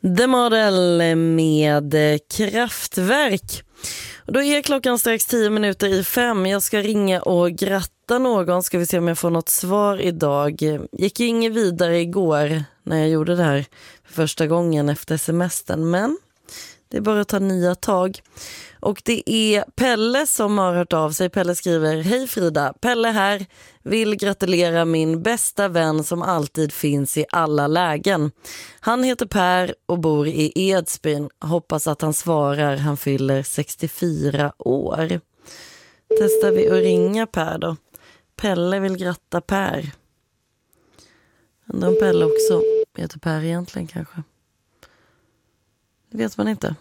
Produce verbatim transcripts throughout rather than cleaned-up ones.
The Model med Kraftwerk. Och då är klockan strax tio minuter i fem. Jag ska ringa och gratta någon. Ska vi se om jag får något svar idag. Gick ju inget vidare igår när jag gjorde det här för första gången efter semestern. Men det är bara att ta nya tag. Och det är Pelle som har hört av sig. Pelle skriver: Hej Frida, Pelle här. Vill gratulera min bästa vän som alltid finns i alla lägen. Han heter Per och bor i Edsbyn. Hoppas att han svarar. Han fyller sextiofyra år. Testar vi att ringa Per då. Pelle vill gratta Per. Undrar om Pelle också heter Per egentligen kanske. Det vet man inte.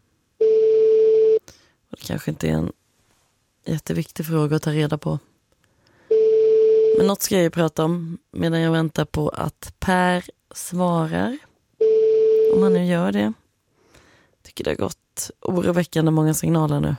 Det kanske inte är en jätteviktig fråga att ta reda på. Men något ska jag ju prata om medan jag väntar på att Per svarar. Om han nu gör det. Tycker det har gått oroväckande många signaler nu.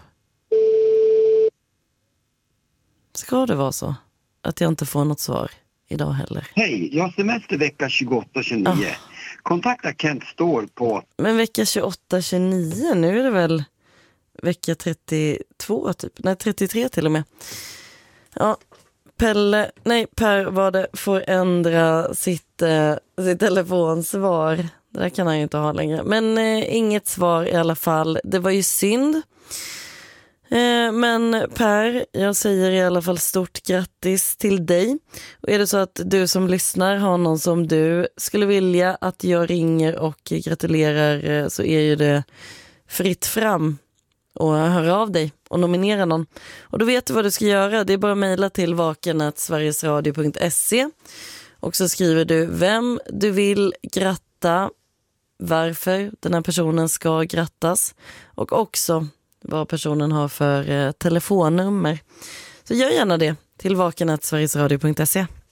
Ska det vara så att jag inte får något svar idag heller? Hej, jag har semester vecka tjugoåtta tjugonio. Oh. Kontakta Kent Ståhl på... Men vecka tjugoåtta tjugonio, nu är det väl vecka trettiotvå typ. Nej, trettiotre till och med. Ja, Pelle, nej Per var det, får ändra sitt, eh, sitt telefonsvar. Det där kan han ju inte ha längre. Men eh, inget svar i alla fall. Det var ju synd. Eh, men Per, jag säger i alla fall stort grattis till dig. Och är det så att du som lyssnar har någon som du skulle vilja att jag ringer och gratulerar, eh, så är ju det fritt fram och höra av dig och nominera någon. Och då vet du vad du ska göra. Det är bara att mejla till vaken at sverigesradio punkt se. Och så skriver du vem du vill gratta, varför den här personen ska grattas och också vad personen har för eh, telefonnummer. Så gör gärna det till vaken at sverigesradio punkt se.